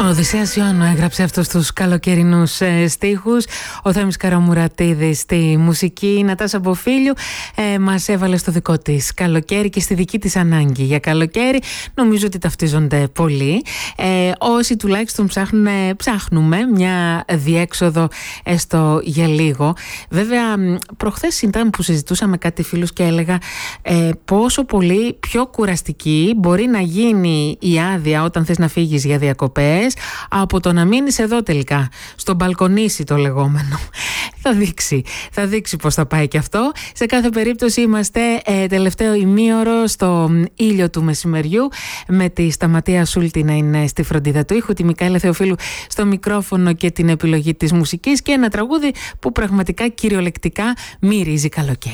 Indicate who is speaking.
Speaker 1: Ο Οδυσσέας Ιωάννου έγραψε αυτούς τους καλοκαιρινούς στίχους. Ο Θέμης Καραμουρατίδης στη μουσική. Η Νατάσα Μποφίλιου μας έβαλε στο δικό της καλοκαίρι και στη δική της ανάγκη για καλοκαίρι. Νομίζω ότι ταυτίζονται πολύ. Όσοι τουλάχιστον ψάχνουμε μια διέξοδο έστω για λίγο. Βέβαια, προχθές ήταν που συζητούσαμε κάτι φίλους και έλεγα πόσο πολύ πιο κουραστική μπορεί να γίνει η άδεια όταν θες να φύγεις για διακοπές από το να μείνεις εδώ τελικά, στο μπαλκονίσι το λεγόμενο. Θα δείξει πώς θα πάει και αυτό. Σε κάθε περίπτωση είμαστε τελευταίο ημίωρο στο ήλιο του μεσημεριού, με τη Σταματία Σούλτη να είναι στη φροντίδα του ήχου, τη Μικαέλα Θεοφίλου στο μικρόφωνο και την επιλογή της μουσικής, και ένα τραγούδι που πραγματικά κυριολεκτικά μυρίζει καλοκαίρι.